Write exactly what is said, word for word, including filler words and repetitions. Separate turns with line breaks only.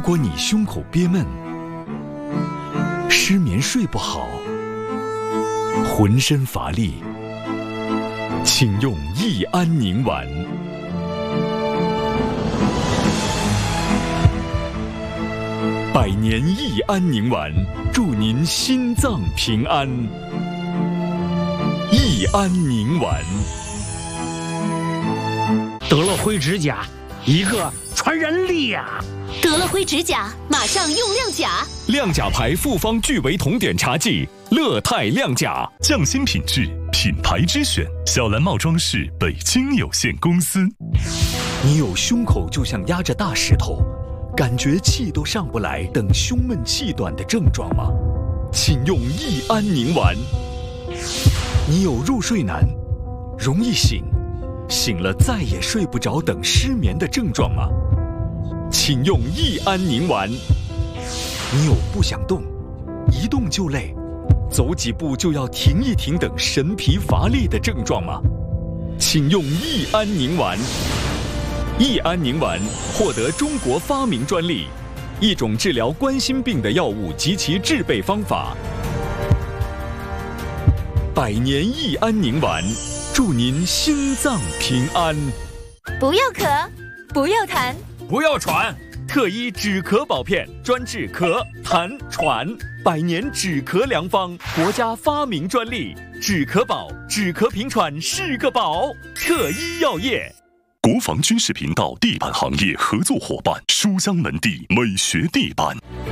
果你胸口憋闷，失眠睡不好，浑身乏力，请用益安宁丸。百年益安宁丸，祝您心脏平安。益安宁丸。
得了灰指甲，一个传染力呀、啊！
得了灰指甲，马上用亮甲。
亮甲牌复方聚维酮碘茶剂，乐泰亮甲，匠心品质，品牌之选。小蓝帽装饰北京有限公司。
你有胸口就像压着大石头，感觉气都上不来等胸闷气短的症状吗？请用益安宁丸。你有入睡难，容易醒，醒了再也睡不着等失眠的症状吗？请用益安宁丸。你有不想动，一动就累，走几步就要停一停等神疲乏力的症状吗？请用益安宁丸。益安宁丸获得中国发明专利，一种治疗冠心病的药物及其制备方法。百年益安宁丸，祝您心脏平安。
不要咳，不要痰，
不要喘，
特医止咳宝片，专治咳、痰、喘，百年止咳良方，国家发明专利。止咳宝，止咳平喘是个宝。特医药业。
国防军事频道地板行业合作伙伴，书香门第美学地板。